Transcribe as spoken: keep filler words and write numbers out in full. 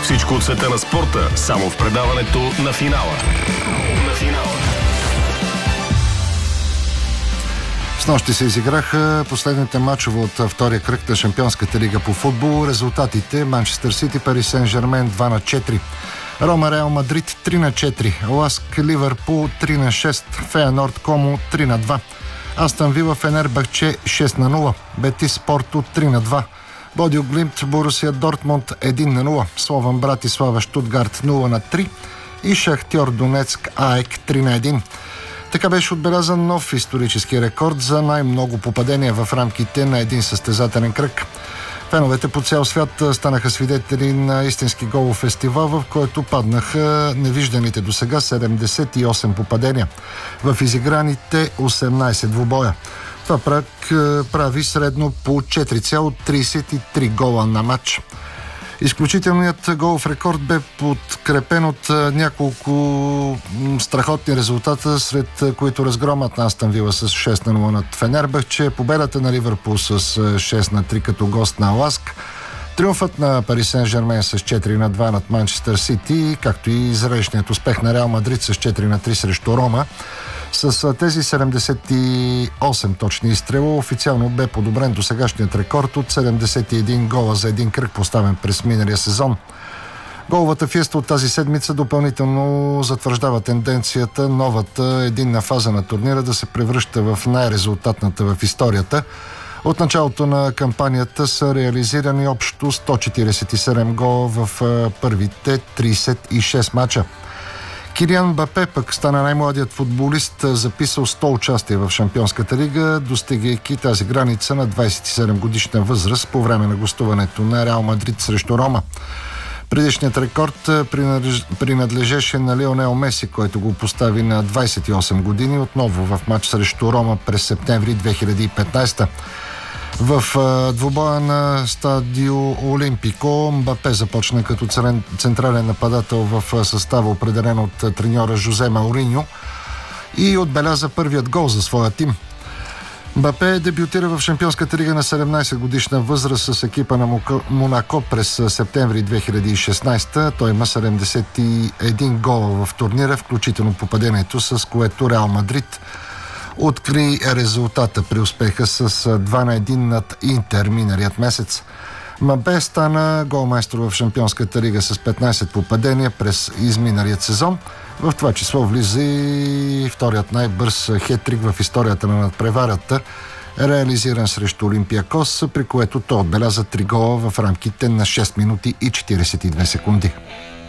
Всичко от света на спорта, само в предаването на финала. На финала. Снощи се изиграха последните мачове от втория кръг на Шампионската лига по футбол. Резултатите: Манчестър Сити, Пари Сен-Жермен два на четири, Рома Реал Мадрид три на четири, Ласк Ливърпул три на шест, Фейенорд Комо три на два, Астън Вила Фенербахче шест на нула, Бетис Порто три на два, Бодил Глимт Борусия Дортмунд един на нула, Слован Братислава Штутгарт нула на три и Шахтьор Донецк АЕК три на един. Така беше отбелязан нов исторически рекорд за най-много попадения в рамките на един състезателен кръг. Феновете по цял свят станаха свидетели на истински голов фестивал, в който паднаха невижданите досега седемдесет и осем попадения в изиграните осемнайсет двубоя. Това прак прави средно по четири цяло трийсет и три гола на матч. Изключителният голов рекорд бе подкрепен от няколко страхотни резултата, сред които разгромът на Астън Вила с шест на нула над Фенербахче, победата на Ливърпул с шест на три като гост на Ласк, триумфът на Пари Сен-Жермен с четири на два над Манчестър Сити, както и зрелищният успех на Реал Мадрид с четири на три срещу Рома. С тези седемдесет и осем точни изстрела официално бе подобрен до сегашният рекорд от седемдесет и един гола за един кръг, поставен през миналия сезон. Головата фиеста от тази седмица допълнително затвърждава тенденцията новата единна фаза на турнира да се превръща в най-резултатната в историята. От началото на кампанията са реализирани общо сто четирийсет и седем гола в първите трийсет и шест мача. Килиан Мбапе пък стана най-младият футболист, записал сто участия в Шампионската лига, достигайки тази граница на двайсет и седем годишна възраст по време на гостуването на Реал Мадрид срещу Рома. Предишният рекорд принадлежеше на Лионел Меси, който го постави на двайсет и осем години, отново в матч срещу Рома през септември две хиляди и петнайсета. В двубоя на Стадио Олимпико Мбапе започна като централен нападател в състава, определен от треньора Жозе Мауриньо, и отбеляза първият гол за своя тим. Мбапе дебютира в Шампионската лига на седемнайсет годишна възраст с екипа на Монако през септември две хиляди и шестнайсета. Той има седемдесет и един гола в турнира, включително попадението, с което Реал Мадрид откри резултата при успеха с два на един над Интер миналият месец. Мбапе стана голмайстор в Шампионската лига с петнайсет попадения през изминалият сезон. В това число влиза и вторият най-бърз хет-трик в историята на надпреварата, реализиран срещу Олимпиакос, при което той отбеляза три гола в рамките на шест минути и четирийсет и две секунди.